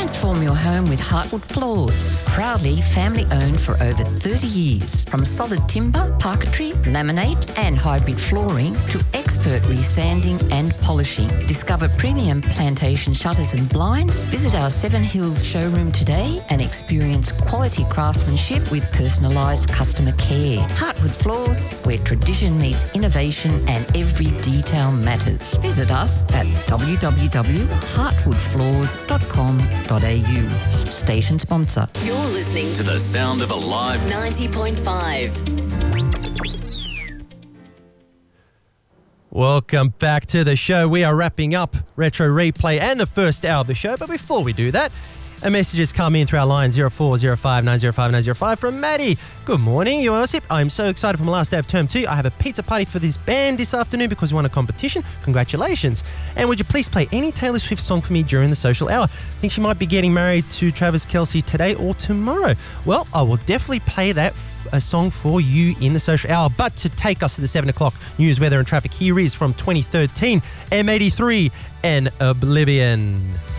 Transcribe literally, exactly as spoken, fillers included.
Transform your home with Heartwood Floors. Proudly family owned for over thirty years. From solid timber, parquetry, laminate and hybrid flooring to expert resanding and polishing. Discover premium plantation shutters and blinds. Visit our Seven Hills showroom today and experience quality craftsmanship with personalised customer care. Heartwood Floors, where tradition meets innovation and every detail matters. Visit us at w w w dot heartwood floors dot com dot a u. Station sponsor. You're listening To the sound of Alive. ninety point five. Welcome back to the show. We are wrapping up Retro Replay and the first hour of the show. But before we do that, a message has come in through our line zero four zero five nine zero five nine zero five from Maddie. Good morning, Josip. I'm so excited for my last day of term two. I have a pizza party for this band this afternoon because we won a competition. Congratulations. And would you please play any Taylor Swift song for me during the social hour? I think she might be getting married to Travis Kelce today or tomorrow. Well, I will definitely play that a song for you in the social hour. But to take us to the seven o'clock news, weather and traffic, here is from twenty thirteen, M eighty-three and Oblivion.